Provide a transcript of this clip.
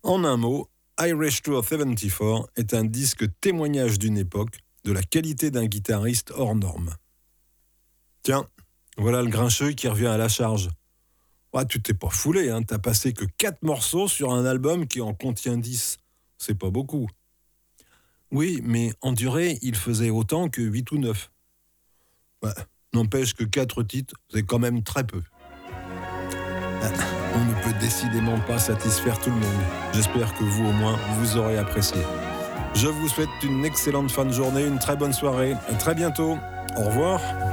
En un mot, Irish Tour 74 est un disque témoignage d'une époque, de la qualité d'un guitariste hors norme. Tiens, voilà le grincheux qui revient à la charge. Ah, tu t'es pas foulé, hein, t'as passé que 4 morceaux sur un album qui en contient 10. C'est pas beaucoup. Oui, mais en durée, il faisait autant que 8 ou 9. Bah, n'empêche que 4 titres, c'est quand même très peu. On ne peut décidément pas satisfaire tout le monde. J'espère que vous, au moins, vous aurez apprécié. Je vous souhaite une excellente fin de journée, une très bonne soirée. À très bientôt. Au revoir.